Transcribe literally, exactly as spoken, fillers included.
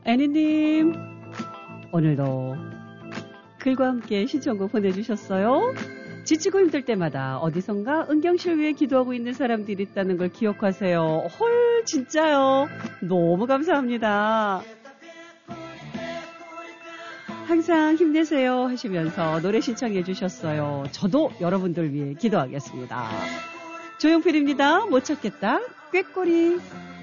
애니님, 오늘도 글과 함께 신청곡 보내주셨어요. 지치고 힘들 때마다 어디선가 은경씨를 위해 기도하고 있는 사람들이 있다는 걸 기억하세요. 헐, 진짜요. 너무 감사합니다. 항상 힘내세요 하시면서 노래 신청해 주셨어요. 저도 여러분들 위해 기도하겠습니다. 조용필입니다. 못 찾겠다. 꾀꼬리.